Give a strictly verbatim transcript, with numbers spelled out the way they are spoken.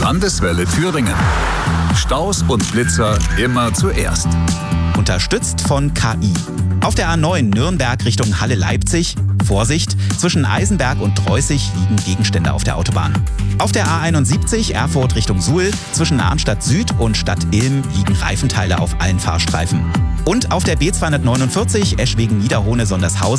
Landeswelle Thüringen. Staus und Blitzer immer zuerst. Unterstützt von K I. Auf der A neun Nürnberg Richtung Halle-Leipzig. Vorsicht, zwischen Eisenberg und Dreußig liegen Gegenstände auf der Autobahn. Auf der A einundsiebzig Erfurt Richtung Suhl, zwischen Arnstadt Süd und Stadt Ilm liegen Reifenteile auf allen Fahrstreifen. Und auf der B zweihundertneunundvierzig Eschwegen-Niederrhone-Sondershausen